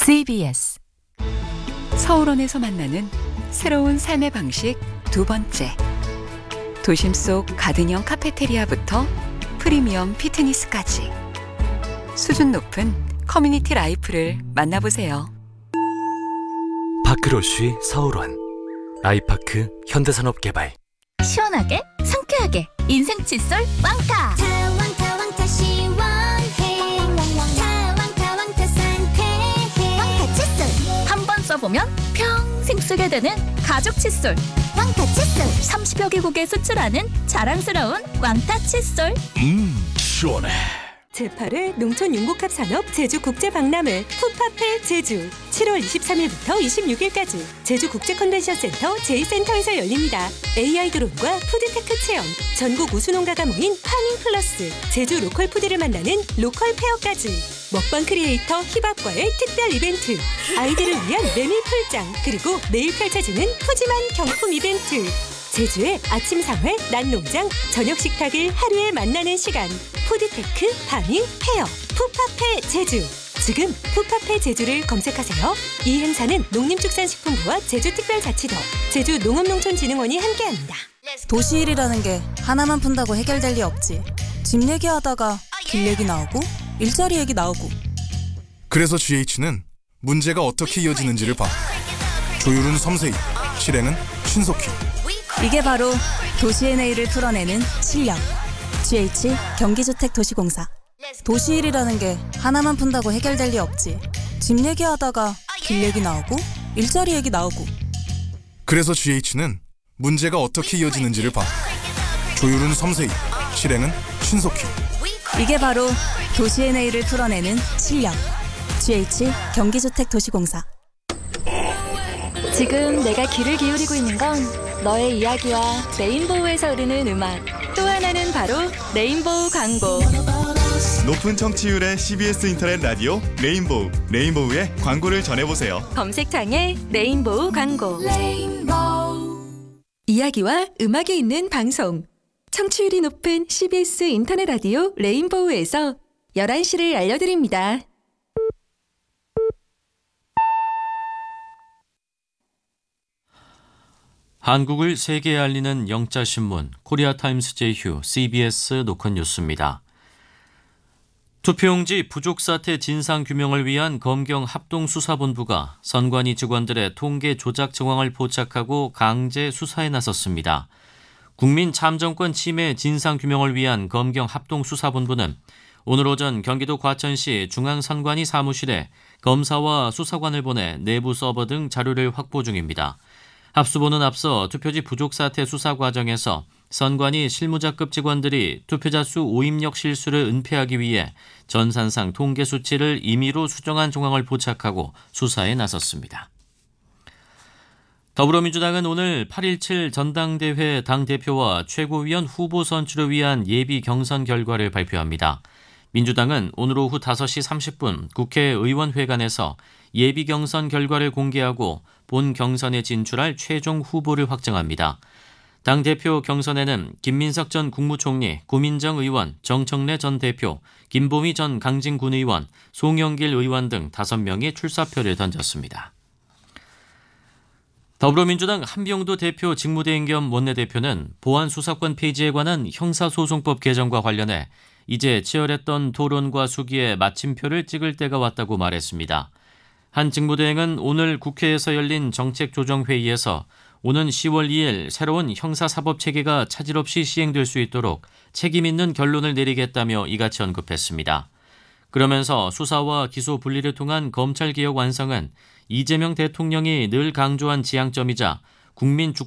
CBS 서울원에서 만나는 새로운 삶의 방식 두 번째. 도심 속 가든형 카페테리아부터 프리미엄 피트니스까지 수준 높은 커뮤니티 라이프를 만나보세요. 파크로쉬 서울원 아이파크 현대산업개발. 시원하게 상쾌하게 인생 칫솔 왕타. 왕타 시원해. 왕타 상쾌해. 왕타 칫솔 한 번 써보면 평생 쓰게 되는 가죽 칫솔. 왕타 칫솔 30여 개국에 수출하는 자랑스러운 왕타 칫솔. 시원해. 제8회 농촌융복합 산업 제주국제박람회 푸파페 제주 7월 23일부터 26일까지 제주국제컨벤션센터 제2센터에서 열립니다. AI 드론과 푸드테크 체험, 전국 우수농가가 모인 파밍플러스, 제주 로컬 푸드를 만나는 로컬 페어까지 먹방 크리에이터 힙합과의 특별 이벤트, 아이들을 위한 메밀 풀장, 그리고 매일 펼쳐지는 푸짐한 경품 이벤트. 제주의 아침 상회, 낮 농장, 저녁 식탁을 하루에 만나는 시간. 푸드테크, 파밍, 페어, 푸파페 제주. 지금 푸파페 제주를 검색하세요. 이 행사는 농림축산식품부와 제주특별자치도, 제주농업농촌진흥원이 함께합니다. 도시 일이라는 게 하나만 푼다고 해결될 리 없지. 집 얘기하다가 길 얘기 나오고 일자리 얘기 나오고. 그래서 GH는 문제가 어떻게 이어지는지를 봐. 조율은 섬세히, 실행은 신속히. 이게 바로 도시의 내일을 풀어내는 실력. GH 경기주택도시공사. 도시 일이라는 게 하나만 푼다고 해결될 리 없지. 집 얘기하다가 길 얘기 나오고 일자리 얘기 나오고. 그래서 GH는 문제가 어떻게 이어지는지를 봐. 조율은 섬세히, 실행은 신속히. 이게 바로 도시의 내일을 풀어내는 실력. GH 경기주택도시공사. 지금 내가 귀를 기울이고 있는 건 너의 이야기와 레인보우에서 흐르는 음악. 또 하나는 바로 레인보우 광고. 높은 청취율의 CBS 인터넷 라디오 레인보우. 레인보우의 광고를 전해보세요. 검색창에 레인보우 광고. 이야기와 음악이 있는 방송. 청취율이 높은 CBS 인터넷 라디오 레인보우에서 11시를 알려드립니다. 한국을 세계에 알리는 영자신문 코리아타임스 제휴 CBS 노컷 뉴스입니다. 투표용지 부족 사태 진상규명을 위한 검경 합동수사본부가 선관위 직원들의 통계 조작 정황을 포착하고 강제 수사에 나섰습니다. 국민 참정권 침해 진상규명을 위한 검경 합동수사본부는 오늘 오전 경기도 과천시 중앙선관위 사무실에 검사와 수사관을 보내 내부 서버 등 자료를 확보 중입니다. 합수본은 앞서 투표지 부족 사태 수사 과정에서 선관위 실무자급 직원들이 투표자 수 오입력 실수를 은폐하기 위해 전산상 통계 수치를 임의로 수정한 정황을 포착하고 수사에 나섰습니다. 더불어민주당은 오늘 8.17 전당대회 당대표와 최고위원 후보 선출을 위한 예비 경선 결과를 발표합니다. 민주당은 오늘 오후 5시 30분 국회의원회관에서 예비 경선 결과를 공개하고 본 경선에 진출할 최종 후보를 확정합니다. 당대표 경선에는 김민석 전 국무총리, 구민정 의원, 정청래 전 대표, 김보미 전 강진군의원, 송영길 의원 등 5명이 출사표를 던졌습니다. 더불어민주당 한병도 대표 직무대행 겸 원내대표는 보안 수사권 폐지에 관한 형사소송법 개정과 관련해 이제 치열했던 토론과 수기에 마침표를 찍을 때가 왔다고 말했습니다. 한 직무대행은 오늘 국회에서 열린 정책조정회의에서 오는 10월 2일 새로운 형사사법체계가 차질 없이 시행될 수 있도록 책임 있는 결론을 내리겠다며 이같이 언급했습니다. 그러면서 수사와 기소 분리를 통한 검찰개혁 완성은 이재명 대통령이 늘 강조한 지향점이자 국민